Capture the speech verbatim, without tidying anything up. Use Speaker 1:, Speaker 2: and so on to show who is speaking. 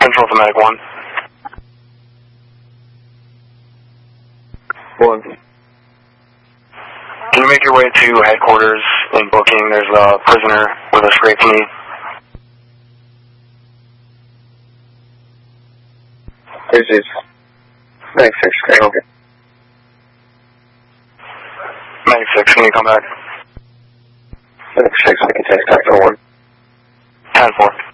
Speaker 1: Central to Medic one.
Speaker 2: One.
Speaker 1: Can you make your way to headquarters in booking? There's a prisoner with a scraped knee.
Speaker 2: This is Medic six, okay, okay.
Speaker 1: Medic six, can you come back?
Speaker 2: Medic six, I can take Doctor one.
Speaker 1: ten four.